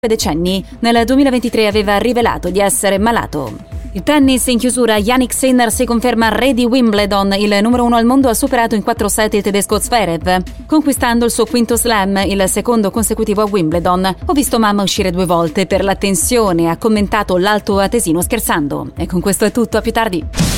decenni. Nel 2023 aveva rivelato di essere malato. Il tennis in chiusura, Jannik Sinner si conferma re di Wimbledon, il numero 1 al mondo ha superato in 4 set il tedesco Zverev, conquistando il suo quinto slam, il secondo consecutivo a Wimbledon. Ho visto mamma uscire 2 volte per la tensione, ha commentato l'alto atesino scherzando. E con questo è tutto, a più tardi.